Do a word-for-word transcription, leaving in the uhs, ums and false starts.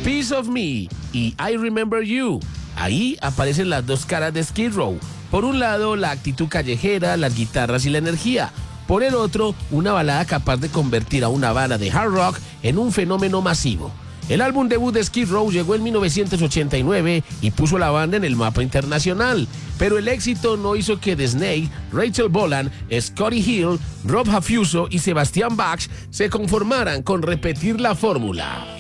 Piece of Me y I Remember You. Ahí aparecen las dos caras de Skid Row. Por un lado, la actitud callejera, las guitarras y la energía. Por el otro, una balada capaz de convertir a una banda de hard rock en un fenómeno masivo. El álbum debut de Skid Row llegó en mil novecientos ochenta y nueve y puso a la banda en el mapa internacional. Pero el éxito no hizo que The Snake, Rachel Bolan, Scotty Hill, Rob Halfuso y Sebastian Bach se conformaran con repetir la fórmula.